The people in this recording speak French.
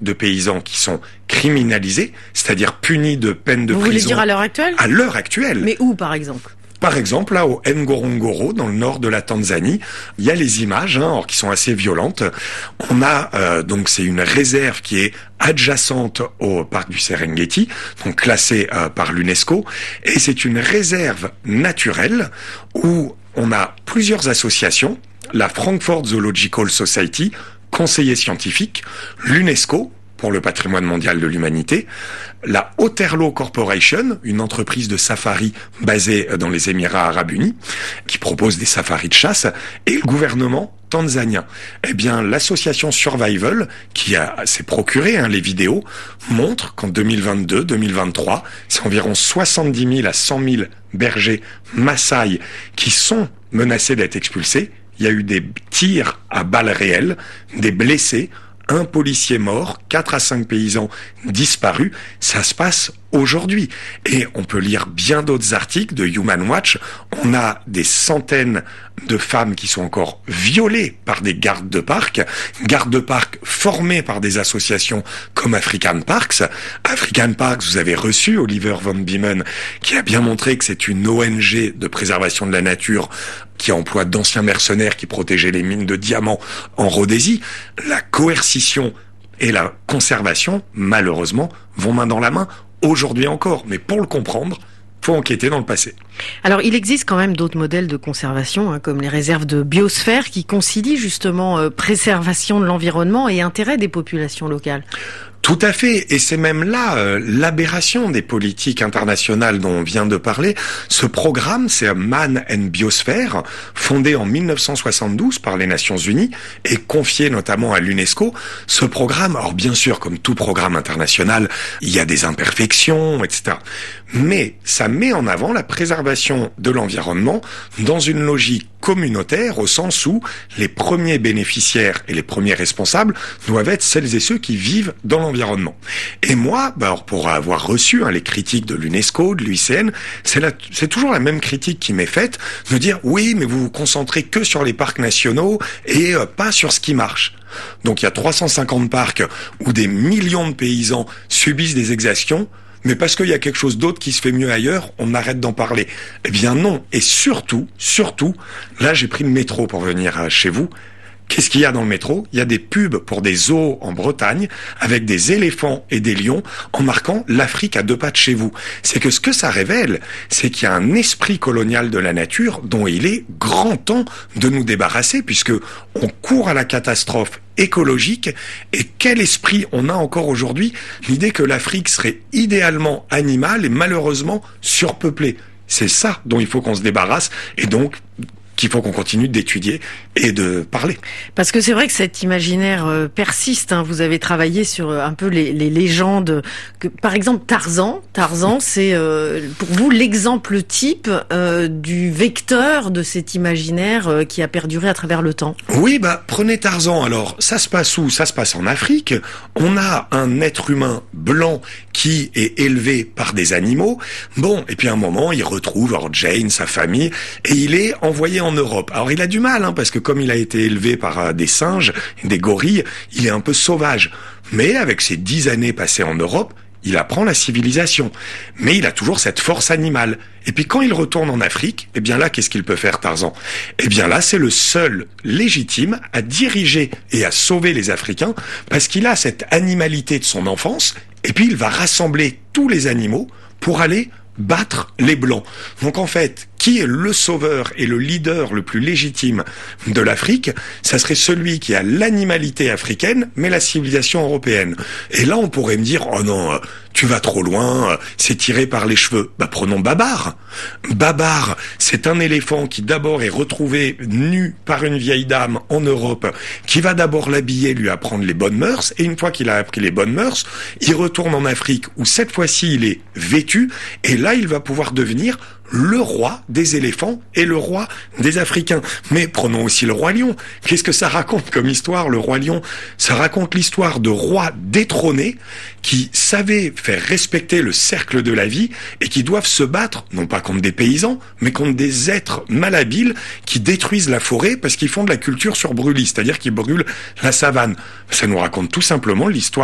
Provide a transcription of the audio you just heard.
de paysans qui sont criminalisés, c'est-à-dire punis de peine de prison. Vous voulez dire à l'heure actuelle ? À l'heure actuelle. Mais où, par exemple ? Par exemple, là, au Ngorongoro, dans le nord de la Tanzanie, il y a les images, qui sont assez violentes. On a, donc, c'est une réserve qui est adjacente au parc du Serengeti, donc classée par l'UNESCO, et c'est une réserve naturelle où on a plusieurs associations, la Frankfurt Zoological Society, conseiller scientifique, l'UNESCO, pour le patrimoine mondial de l'humanité, la Otterlo Corporation, une entreprise de safari basée dans les Émirats Arabes Unis, qui propose des safaris de chasse, et le gouvernement tanzanien. Eh bien, l'association Survival, qui s'est procuré les vidéos, montre qu'en 2022-2023, c'est environ 70 000 à 100 000 bergers Maasai qui sont menacés d'être expulsés. Il y a eu des tirs à balles réelles, des blessés, un policier mort, 4 à 5 paysans disparus. Ça se passe aujourd'hui. Et on peut lire bien d'autres articles de Human Watch. On a des centaines de femmes qui sont encore violées par des gardes de parc formés par des associations comme African Parks. African Parks, vous avez reçu Oliver Van Beemen, qui a bien montré que c'est une ONG de préservation de la nature qui emploie d'anciens mercenaires qui protégeaient les mines de diamants en Rhodésie. La coercition et la conservation, malheureusement, vont main dans la main aujourd'hui encore. Mais pour le comprendre, faut enquêter dans le passé. Alors, il existe quand même d'autres modèles de conservation, comme les réserves de biosphère, qui concilient justement préservation de l'environnement et intérêt des populations locales. Tout à fait, et c'est même là l'aberration des politiques internationales dont on vient de parler. Ce programme, c'est Man and Biosphere, fondé en 1972 par les Nations Unies et confié notamment à l'UNESCO. Ce programme, alors bien sûr, comme tout programme international, il y a des imperfections, etc. Mais ça met en avant la préservation de l'environnement dans une logique communautaire, au sens où les premiers bénéficiaires et les premiers responsables doivent être celles et ceux qui vivent dans l'environnement. Et moi, alors pour avoir reçu les critiques de l'UNESCO, de l'UICN, c'est toujours la même critique qui m'est faite, de dire oui, mais vous vous concentrez que sur les parcs nationaux et pas sur ce qui marche. Donc il y a 350 parcs où des millions de paysans subissent des exactions. Mais parce qu'il y a quelque chose d'autre qui se fait mieux ailleurs, on arrête d'en parler. Eh bien non. Et surtout, là j'ai pris le métro pour venir chez vous. Qu'est-ce qu'il y a dans le métro ? Il y a des pubs pour des zoos en Bretagne avec des éléphants et des lions en marquant l'Afrique à 2 pas de chez vous. C'est que ce que ça révèle, c'est qu'il y a un esprit colonial de la nature dont il est grand temps de nous débarrasser puisque on court à la catastrophe écologique. Et quel esprit on a encore aujourd'hui ? L'idée que l'Afrique serait idéalement animale et malheureusement surpeuplée. C'est ça dont il faut qu'on se débarrasse et donc qu'il faut qu'on continue d'étudier et de parler. Parce que c'est vrai que cet imaginaire persiste. Vous avez travaillé sur un peu les légendes. Par exemple, Tarzan, c'est pour vous l'exemple type du vecteur de cet imaginaire qui a perduré à travers le temps. Oui, prenez Tarzan. Alors, ça se passe où ? Ça se passe en Afrique. On a un être humain blanc qui est élevé par des animaux. Bon, et puis à un moment, il retrouve Jane, sa famille, et il est envoyé en Europe. Alors il a du mal, parce que comme il a été élevé par des singes, des gorilles, il est un peu sauvage. Mais avec ses 10 années passées en Europe, il apprend la civilisation. Mais il a toujours cette force animale. Et puis quand il retourne en Afrique, eh bien là, qu'est-ce qu'il peut faire, Tarzan ? Eh bien là, c'est le seul légitime à diriger et à sauver les Africains, parce qu'il a cette animalité de son enfance, et puis il va rassembler tous les animaux pour aller battre les Blancs. Donc en fait, qui est le sauveur et le leader le plus légitime de l'Afrique ? Ça serait celui qui a l'animalité africaine, mais la civilisation européenne. Et là, on pourrait me dire, oh non, tu vas trop loin, c'est tiré par les cheveux. Prenons Babar. Babar, c'est un éléphant qui d'abord est retrouvé nu par une vieille dame en Europe, qui va d'abord l'habiller, lui apprendre les bonnes mœurs, et une fois qu'il a appris les bonnes mœurs, il retourne en Afrique, où cette fois-ci il est vêtu, et là il va pouvoir devenir le roi des éléphants et le roi des Africains. Mais prenons aussi le roi lion. Qu'est-ce que ça raconte comme histoire, le roi lion ? Ça raconte l'histoire de rois détrônés qui savaient faire respecter le cercle de la vie et qui doivent se battre, non pas contre des paysans, mais contre des êtres malhabiles qui détruisent la forêt parce qu'ils font de la culture sur brûlis, c'est-à-dire qu'ils brûlent la savane. Ça nous raconte tout simplement l'histoire